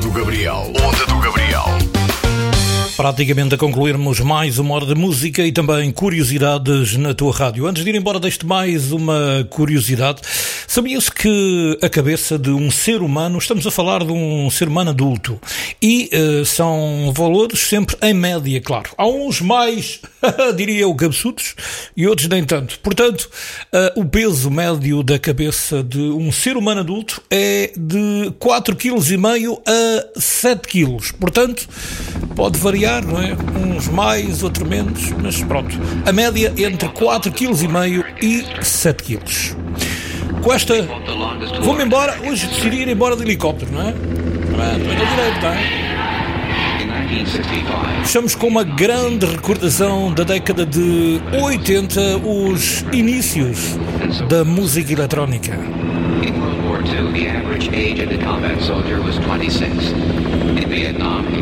do Gabriel. Onda do Gabriel. Praticamente a concluirmos mais uma hora de música e também curiosidades na tua rádio. Antes de ir embora, deixo-te mais uma curiosidade. Sabias que a cabeça de um ser humano, estamos a falar de um ser humano adulto, e são valores sempre em média, claro. Há uns mais, diria eu, cabeçudos e outros nem tanto. Portanto, o peso médio da cabeça de um ser humano adulto é de 4,5 kg a 7 kg. Portanto, pode variar, não é? Uns mais, outros menos, mas pronto. A média é entre 4,5 kg e 7 kg. Com esta, vou-me embora. Hoje decidi ir embora de helicóptero, não é? Estou direito, não é? Estamos com uma grande recordação da década de 80, os inícios da música eletrónica. In World War II, the average age of the combat soldier was 26. In Vietnam,